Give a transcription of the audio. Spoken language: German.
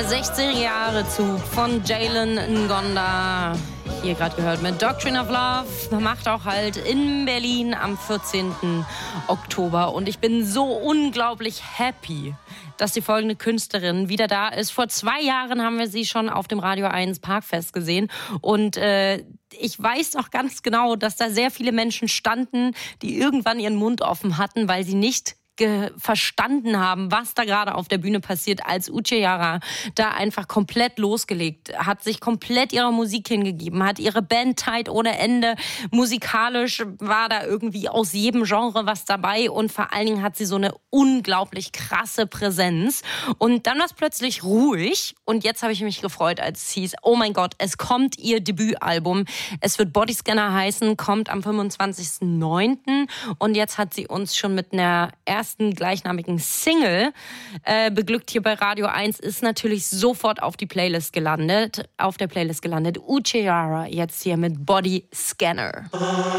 Der 16-Jahre-Zug von Jalen Ngonda. Hier gerade gehört mit Doctrine of Love. Macht auch halt in Berlin am 14. Oktober. Und ich bin so unglaublich happy, dass die folgende Künstlerin wieder da ist. Vor 2 Jahren haben wir sie schon auf dem Radio 1 Parkfest gesehen. Und ich weiß noch ganz genau, dass da sehr viele Menschen standen, die irgendwann ihren Mund offen hatten, weil sie nicht verstanden haben, was da gerade auf der Bühne passiert, als Uche Yara da einfach komplett losgelegt hat, sich komplett ihrer Musik hingegeben hat, ihre Band tight ohne Ende, musikalisch war da irgendwie aus jedem Genre was dabei und vor allen Dingen hat sie so eine unglaublich krasse Präsenz und dann war es plötzlich ruhig und jetzt habe ich mich gefreut, als es hieß, oh mein Gott, es kommt ihr Debütalbum, es wird Bodyscanner heißen, kommt am 25.09. und jetzt hat sie uns schon mit einer ersten gleichnamigen Single beglückt hier bei Radio 1, ist natürlich sofort auf der Playlist gelandet. Uche Yara jetzt hier mit Body Scanner.